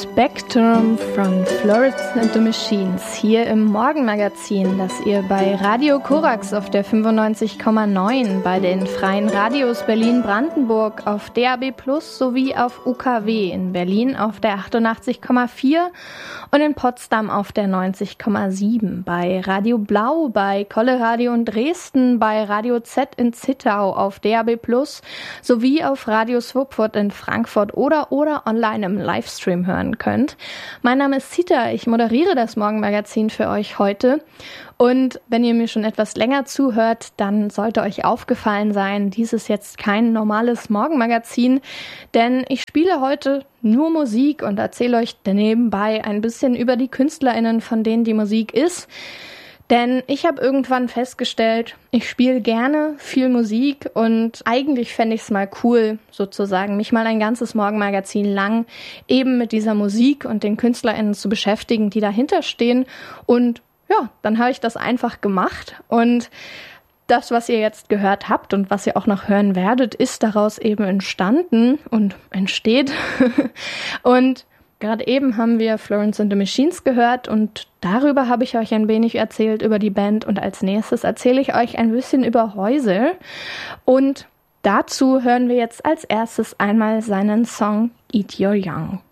Spectrum von Florence and the Machines hier im Morgenmagazin, das ihr bei Radio Korax auf der 95,9, bei den freien Radios Berlin-Brandenburg auf DAB+ sowie auf UKW in Berlin auf der 88,4 und in Potsdam auf der 90,7, bei Radio Blau, bei Kolle Radio in Dresden, bei Radio Z in Zittau auf DAB+ sowie auf Radio Swupfurt in Frankfurt oder online im Livestream hören könnt. Mein Name ist Zita, ich moderiere das Morgenmagazin für euch heute. Und wenn ihr mir schon etwas länger zuhört, dann sollte euch aufgefallen sein, dies ist jetzt kein normales Morgenmagazin, denn ich spiele heute nur Musik und erzähle euch nebenbei ein bisschen über die KünstlerInnen, von denen die Musik ist. Denn ich habe irgendwann festgestellt, ich spiele gerne viel Musik und eigentlich fände ich es mal cool, sozusagen, mich mal ein ganzes Morgenmagazin lang eben mit dieser Musik und den KünstlerInnen zu beschäftigen, die dahinter stehen. Und ja, dann habe ich das einfach gemacht und das, was ihr jetzt gehört habt und was ihr auch noch hören werdet, ist daraus eben entstanden und entsteht. Und gerade eben haben wir Florence and the Machines gehört und darüber habe ich euch ein wenig erzählt über die Band und als nächstes erzähle ich euch ein bisschen über Häusel und dazu hören wir jetzt als erstes einmal seinen Song Eat Your Young.